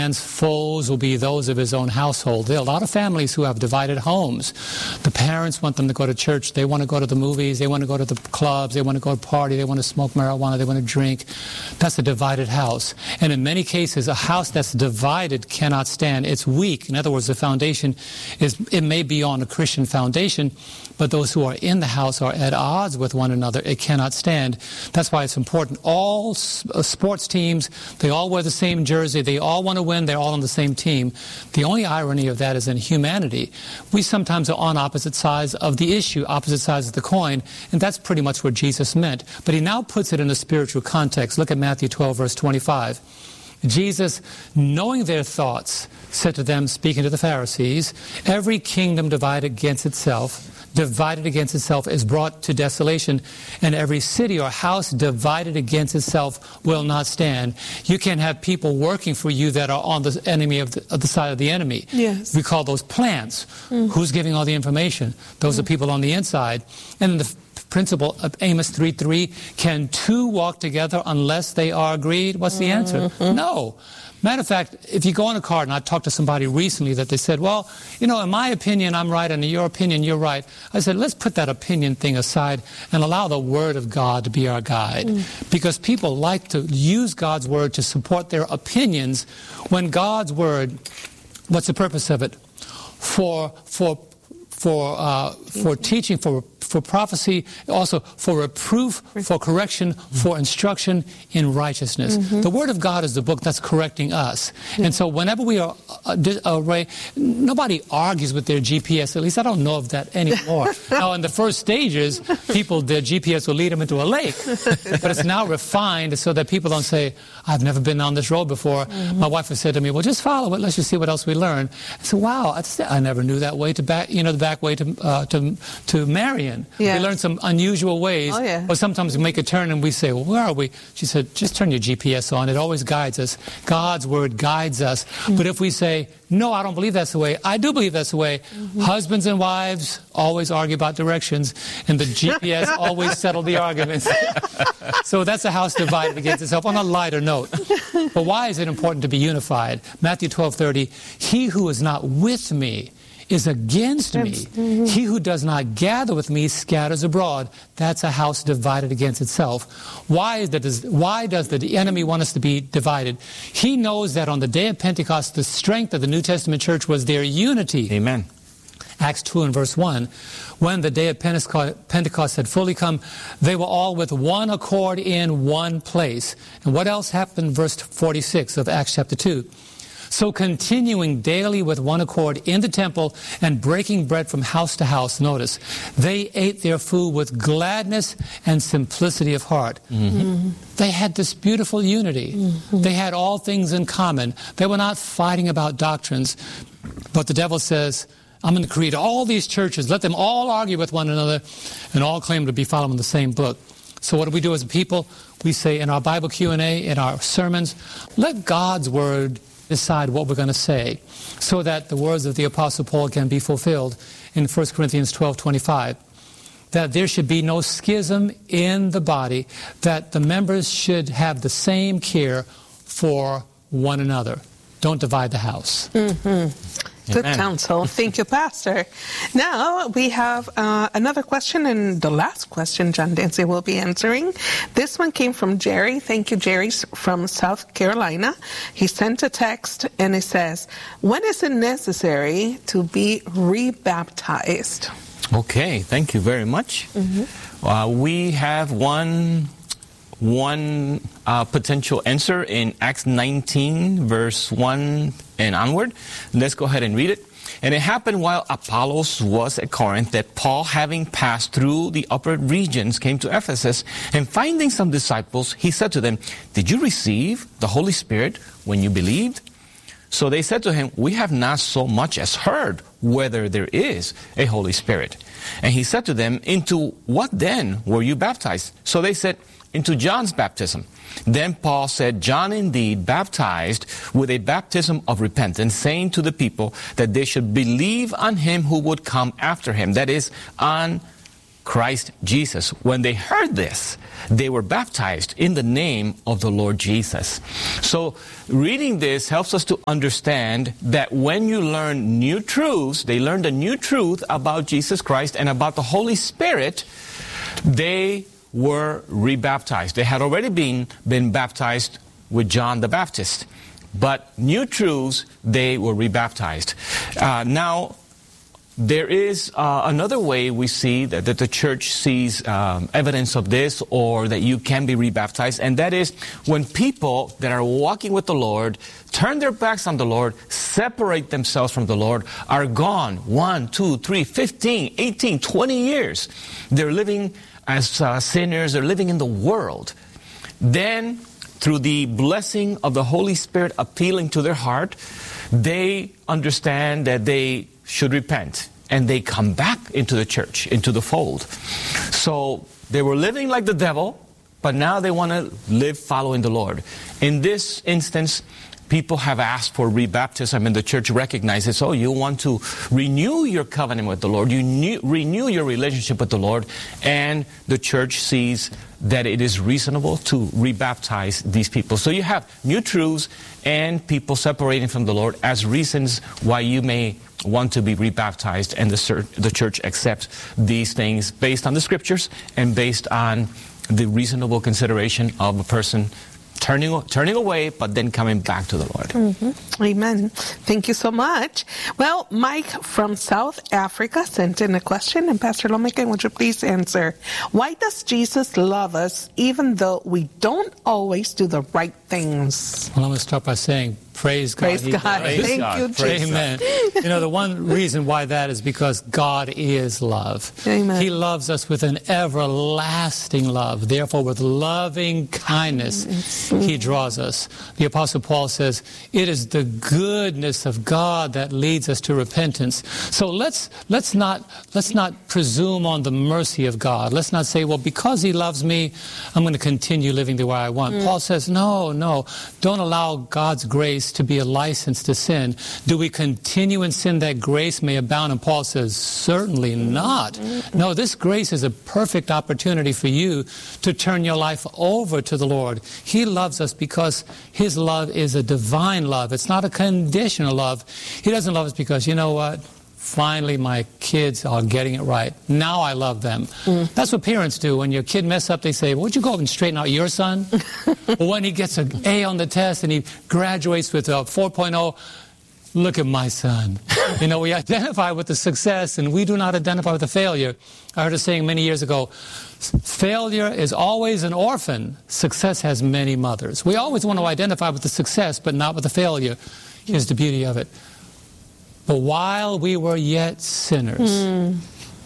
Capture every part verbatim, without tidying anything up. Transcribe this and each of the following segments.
man's foes will be those of his own household. There are a lot of families who have divided homes. The parents want them to go to church. They want to go to the movies. They want to go to the clubs. They want to go to party. They want to smoke marijuana. They want to drink. That's a divided house. And in many cases, a house that's divided cannot stand. It's weak. In other words, the foundation is, it may be on a Christian foundation, but those who are in the house are at odds with one another. It cannot stand. That's why it's important. All sports teams, they all wear the same jersey. They all want to win. They're all on the same team. The only irony of that is in humanity. We sometimes are on opposite sides of the issue, opposite sides of the coin, and that's pretty much what Jesus meant. But he now puts it in a spiritual context. Look at Matthew twelve, verse twenty-five. Jesus, knowing their thoughts, said to them, speaking to the Pharisees, every kingdom divided against itself, divided against itself is brought to desolation, and every city or house divided against itself will not stand. You can't have people working for you that are on the enemy of the, of the side of the enemy. Yes. We call those plants. Mm. Who's giving all the information? Those mm. are people on the inside. And the principle of Amos three three, can two walk together unless they are agreed? What's the answer? Mm-hmm. No. Matter of fact, if you go in a car, and I talked to somebody recently that they said, well, you know, in my opinion, I'm right, and in your opinion, you're right. I said, let's put that opinion thing aside and allow the Word of God to be our guide. Mm. Because people like to use God's Word to support their opinions when God's Word, what's the purpose of it? For, for, for, uh, for teaching, for for prophecy, also for reproof, for correction, for instruction in righteousness. Mm-hmm. The Word of God is the book that's correcting us. Yeah. And so whenever we are uh, array, nobody argues with their G P S. At least I don't know of that anymore. Now, in the first stages, people, their G P S will lead them into a lake. But it's now refined so that people don't say, I've never been on this road before. Mm-hmm. My wife has said to me, well, just follow it. Let's just see what else we learn. I said, wow, I, just, I never knew that way to back, you know, the back way to, uh, to, to Marion. Yeah. We learn some unusual ways. Oh, yeah. Or sometimes we make a turn and we say, well, where are we? She said, just turn your G P S on. It always guides us. God's Word guides us. Mm-hmm. But if we say, no, I don't believe that's the way, I do believe that's the way. Mm-hmm. Husbands and wives always argue about directions, and the G P S always settle the arguments. So that's a house divided against itself. On a lighter note. But why is it important to be unified? Matthew twelve thirty, he who is not with me is against me. Mm-hmm. He who does not gather with me scatters abroad. That's a house divided against itself. Why is that? Why does the enemy want us to be divided? He knows that on the day of Pentecost, the strength of the New Testament church was their unity. Amen. Acts two and verse one, when the day of Pentecost had fully come, they were all with one accord in one place. And what else happened? Verse forty-six of Acts chapter two. So continuing daily with one accord in the temple and breaking bread from house to house, notice, they ate their food with gladness and simplicity of heart. Mm-hmm. Mm-hmm. They had this beautiful unity. Mm-hmm. They had all things in common. They were not fighting about doctrines. But the devil says, I'm going to create all these churches, let them all argue with one another and all claim to be following the same book. So what do we do as a people? We say in our Bible Q and A, in our sermons, let God's Word decide what we're going to say, so that the words of the Apostle Paul can be fulfilled in First Corinthians twelve twenty-five, that there should be no schism in the body, that the members should have the same care for one another. Don't divide the house. Mm-hmm. Good Amen. counsel. Thank you, Pastor. Now we have uh, another question, and the last question John Dancy will be answering. This one came from Jerry. Thank you, Jerry, from South Carolina. He sent a text, and it says, when is it necessary to be rebaptized? Okay, thank you very much. Mm-hmm. Uh, we have one... One uh, potential answer in Acts nineteen, verse one and onward. Let's go ahead and read it. And it happened while Apollos was at Corinth that Paul, having passed through the upper regions, came to Ephesus, and finding some disciples, he said to them, did you receive the Holy Spirit when you believed? So they said to him, we have not so much as heard whether there is a Holy Spirit. And he said to them, into what then were you baptized? So they said, into John's baptism. Then Paul said, John indeed baptized with a baptism of repentance, saying to the people that they should believe on him who would come after him, that is, on Christ Jesus. When they heard this, they were baptized in the name of the Lord Jesus. So reading this helps us to understand that when you learn new truths, they learned a new truth about Jesus Christ and about the Holy Spirit, they were rebaptized. They had already been, been baptized with John the Baptist. But new truths, they were rebaptized. Uh, now, there is uh, another way we see that, that the church sees um, evidence of this, or that you can be rebaptized, and that is when people that are walking with the Lord turn their backs on the Lord, separate themselves from the Lord, are gone one, two, three, fifteen, eighteen, twenty years. They're living as uh, sinners, they're living in the world. Then, through the blessing of the Holy Spirit appealing to their heart, they understand that they should repent, and they come back into the church, into the fold. So they were living like the devil, but now they want to live following the Lord. In this instance, people have asked for rebaptism, and the church recognizes, oh, you want to renew your covenant with the Lord, you new, renew your relationship with the Lord, and the church sees that it is reasonable to rebaptize these people. So you have new truths and people separating from the Lord as reasons why you may want to be rebaptized, and the, the church accepts these things based on the scriptures and based on the reasonable consideration of a person turning turning away, but then coming back to the Lord. Mm-hmm. Amen. Thank you so much. Well, Mike from South Africa sent in a question, and Pastor Lomeke, would you please answer? Why does Jesus love us even though we don't always do the right things? Well, I'm going to start by saying, praise God. Praise God. Praise Thank God. you, Jesus. Amen. You know, the one reason why that is because God is love. Amen. He loves us with an everlasting love. Therefore, with loving kindness, He draws us. The Apostle Paul says, it is the goodness of God that leads us to repentance. So let's let's not let's not presume on the mercy of God. Let's not say, well, because He loves me, I'm going to continue living the way I want. Mm. Paul says, no, no. Don't allow God's grace to be a license to sin. Do we continue in sin that grace may abound? And Paul says, certainly not. No, this grace is a perfect opportunity for you to turn your life over to the Lord. He loves us because His love is a divine love. It's not a conditional love. He doesn't love us because, you know what? Finally, my kids are getting it right. Now I love them. Mm. That's what parents do. When your kid mess up, they say, well, would you go up and straighten out your son? Well, when he gets an A on the test and he graduates with a four point oh, look at my son. You know, we identify with the success and we do not identify with the failure. I heard a saying many years ago, failure is always an orphan. Success has many mothers. We always want to identify with the success, but not with the failure. Here's the beauty of it. But while we were yet sinners, mm.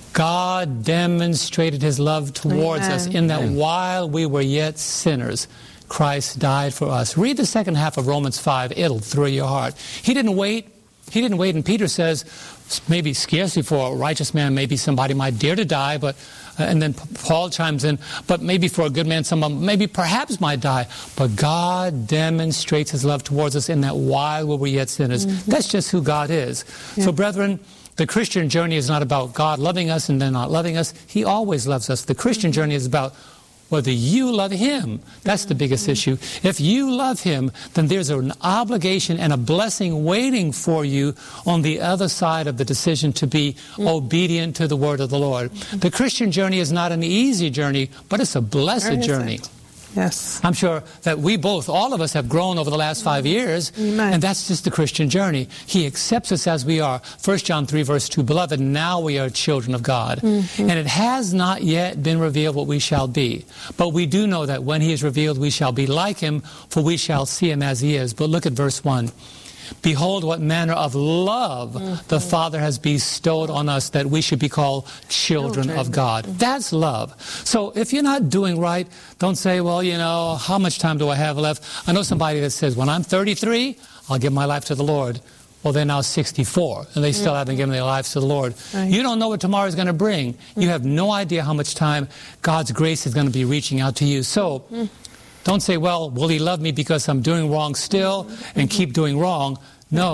God demonstrated His love towards Amen. Us in that Amen. While we were yet sinners, Christ died for us. Read the second half of Romans five. It'll thrill your heart. He didn't wait. He didn't wait. And Peter says, maybe scarcely for a righteous man, maybe somebody might dare to die, but uh, and then Paul chimes in, but maybe for a good man, someone maybe perhaps might die. But God demonstrates His love towards us in that while we were yet sinners. Mm-hmm. That's just who God is. Yeah. So brethren, the Christian journey is not about God loving us and then not loving us. He always loves us. The Christian journey is about whether you love Him. That's the biggest issue. If you love Him, then there's an obligation and a blessing waiting for you on the other side of the decision to be mm. obedient to the word of the Lord. The Christian journey is not an easy journey, but it's a blessed journey. It? Yes. I'm sure that we both, all of us, have grown over the last five years, Amen. And that's just the Christian journey. He accepts us as we are. First John three, verse two, beloved, now we are children of God. Mm-hmm. And it has not yet been revealed what we shall be. But we do know that when He is revealed, we shall be like Him, for we shall see Him as He is. But look at verse one. Behold, what manner of love mm-hmm. the Father has bestowed on us that we should be called children, children of God. Mm-hmm. That's love. So if you're not doing right, don't say, well, you know, how much time do I have left? I know somebody that says, when I'm thirty-three, I'll give my life to the Lord. Well, they're now sixty-four, and they still mm-hmm. haven't given their lives to the Lord. Right. You don't know what tomorrow is going to bring. Mm-hmm. You have no idea how much time God's grace is going to be reaching out to you. So, mm-hmm. don't say, well, will He love me because I'm doing wrong still and keep doing wrong? No.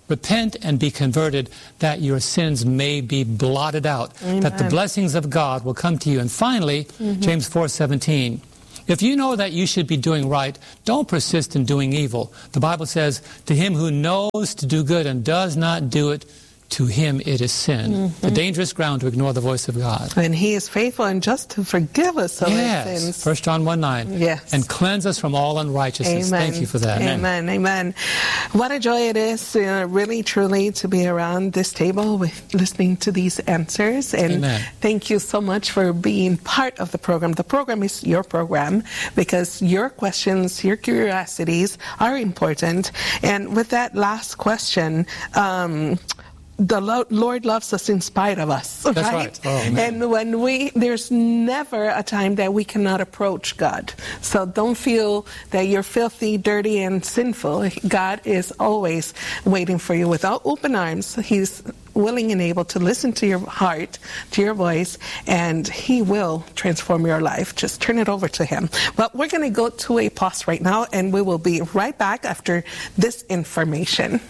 repent and be converted, that your sins may be blotted out, Amen. That the blessings of God will come to you. And finally, mm-hmm. James four seventeen. If you know that you should be doing right, don't persist in doing evil. The Bible says, to him who knows to do good and does not do it, to him it is sin. Mm-hmm. The dangerous ground to ignore the voice of God. And he is faithful and just to forgive us of yes. our sins. First John one nine. Yes. And cleanse us from all unrighteousness. Amen. Thank you for that. Amen. Amen. What a joy it is, uh, really, truly, to be around this table with listening to these answers. And Amen. Thank you so much for being part of the program. The program is your program because your questions, your curiosities are important. And with that last question, um, the Lord loves us in spite of us, That's right? right. Oh, and when we, there's never a time that we cannot approach God. So don't feel that you're filthy, dirty, and sinful. God is always waiting for you with open arms. He's willing and able to listen to your heart, to your voice, and He will transform your life. Just turn it over to Him. But we're going to go to a pause right now, and we will be right back after this information.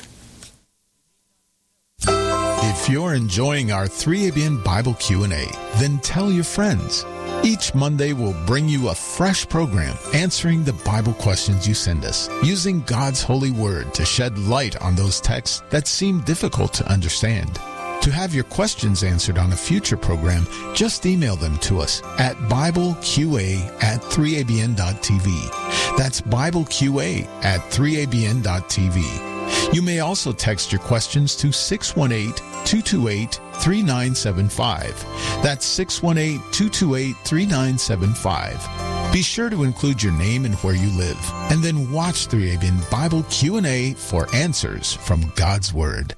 If you're enjoying our three A B N Bible Q and A, then tell your friends. Each Monday we'll bring you a fresh program answering the Bible questions you send us, using God's holy word to shed light on those texts that seem difficult to understand. To have your questions answered on a future program, just email them to us at bibleqa at three a b n dot t v. That's bibleqa at three a b n dot t v. You may also text your questions to six one eight, two two eight, three nine seven five. That's six one eight, two two eight, three nine seven five. Be sure to include your name and where you live, and then watch three A B N Bible Q and A for answers from God's Word.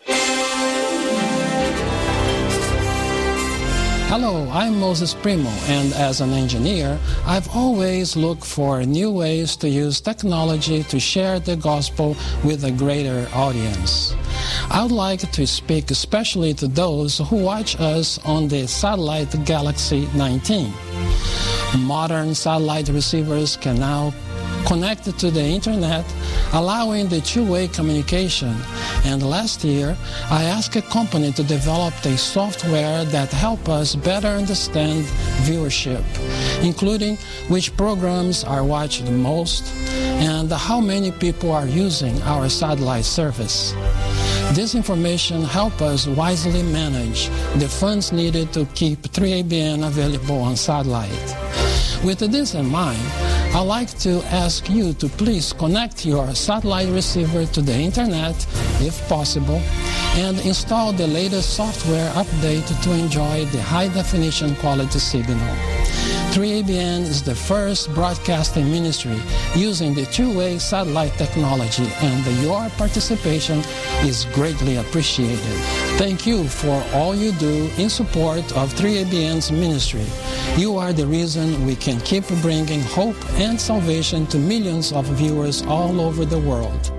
Hello, I'm Moses Primo, and as an engineer, I've always looked for new ways to use technology to share the gospel with a greater audience. I would like to speak especially to those who watch us on the satellite Galaxy nineteen. Modern satellite receivers can now connect to the internet, allowing the two-way communication. And last year, I asked a company to develop a software that helps us better understand viewership, including which programs are watched the most and how many people are using our satellite service. This information helps us wisely manage the funds needed to keep three A B N available on satellite. With this in mind, I'd like to ask you to please connect your satellite receiver to the internet, if possible, and install the latest software update to enjoy the high-definition quality signal. three A B N is the first broadcasting ministry using the two-way satellite technology, and your participation is greatly appreciated. Thank you for all you do in support of three A B N's ministry. You are the reason we can keep bringing hope and salvation to millions of viewers all over the world.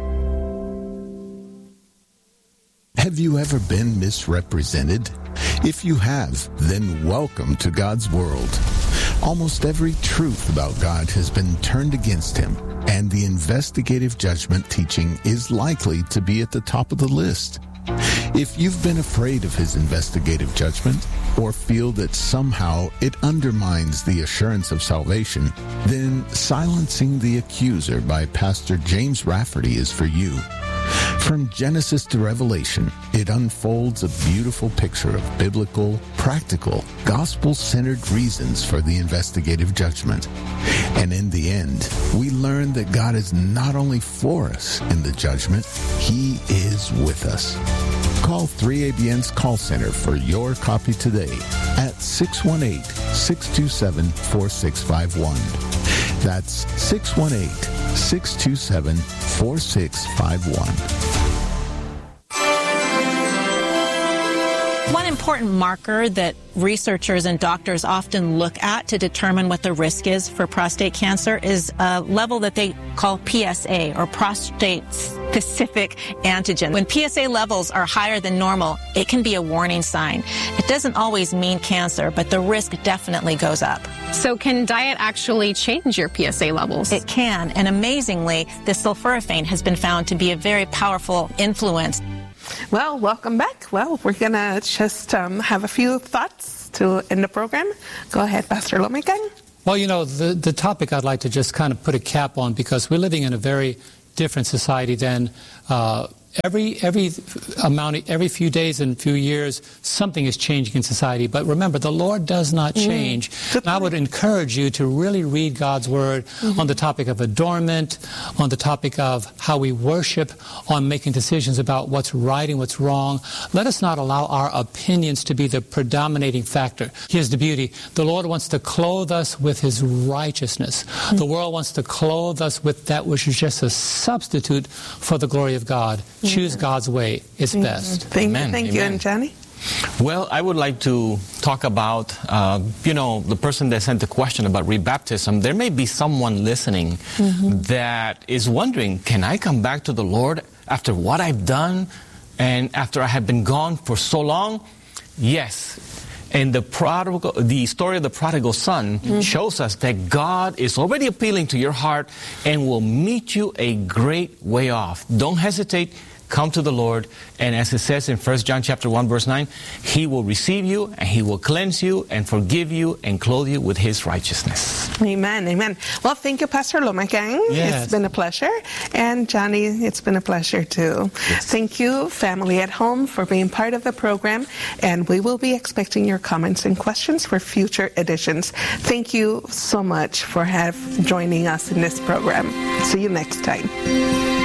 Have you ever been misrepresented? If you have, then welcome to God's world. Almost every truth about God has been turned against him, and the investigative judgment teaching is likely to be at the top of the list. If you've been afraid of his investigative judgment, or feel that somehow it undermines the assurance of salvation, then Silencing the Accuser by Pastor James Rafferty is for you. From Genesis to Revelation, it unfolds a beautiful picture of biblical, practical, gospel-centered reasons for the investigative judgment. And in the end, we learn that God is not only for us in the judgment, he is with us. Call three A B N's call center for your copy today at six one eight, six two seven, four six five one. That's six one eight, six two seven, four six five one. One important marker that researchers and doctors often look at to determine what the risk is for prostate cancer is a level that they call P S A, or prostate specific antigen. When P S A levels are higher than normal, it can be a warning sign. It doesn't always mean cancer, but the risk definitely goes up. So can diet actually change your P S A levels? It can, and amazingly, the sulforaphane has been found to be a very powerful influence. Well, welcome back. Well, we're going to just um, have a few thoughts to end the program. Go ahead, Pastor Lomecan. Well, you know, the, the topic I'd like to just kind of put a cap on, because we're living in a very different society than uh, every every amount, every few days and few years, something is changing in society. But remember, the Lord does not change. Mm. And I would encourage you to really read God's Word mm-hmm. on the topic of adornment, on the topic of how we worship, on making decisions about what's right and what's wrong. Let us not allow our opinions to be the predominating factor. Here's the beauty. The Lord wants to clothe us with His righteousness. Mm-hmm. The world wants to clothe us with that which is just a substitute for the glory of God. Choose God's way. It's mm-hmm. best. Thank Amen. you. Thank Amen. you. And Johnny? Well, I would like to talk about, uh, you know, the person that sent the question about rebaptism. There may be someone listening mm-hmm. that is wondering, can I come back to the Lord after what I've done and after I have been gone for so long? Yes. And the prodigal, the story of the prodigal son mm-hmm. shows us that God is already appealing to your heart and will meet you a great way off. Don't hesitate. Come to the Lord, and as it says in First John chapter one, verse nine, He will receive you, and He will cleanse you, and forgive you, and clothe you with His righteousness. Amen, amen. Well, thank you, Pastor Lomecan. Yes. It's been a pleasure. And Johnny, it's been a pleasure too. Yes. Thank you, family at home, for being part of the program, and we will be expecting your comments and questions for future editions. Thank you so much for have joining us in this program. See you next time.